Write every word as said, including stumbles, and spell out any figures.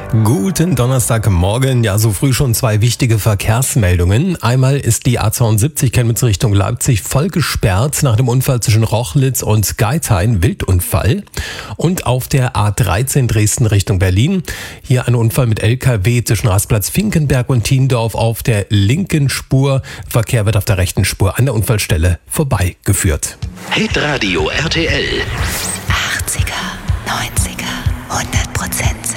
Guten Donnerstagmorgen. Ja, so früh schon zwei wichtige Verkehrsmeldungen. Einmal ist die A zweiundsiebzig Chemnitz Richtung Leipzig voll gesperrt nach dem Unfall zwischen Rochlitz und Geithain, Wildunfall. Und auf der A dreizehn Dresden Richtung Berlin. Hier ein Unfall mit L K W zwischen Rastplatz Finkenberg und Thiendorf auf der linken Spur. Verkehr wird auf der rechten Spur an der Unfallstelle vorbeigeführt. Hitradio R T L. achtziger, neunziger, hundert Prozent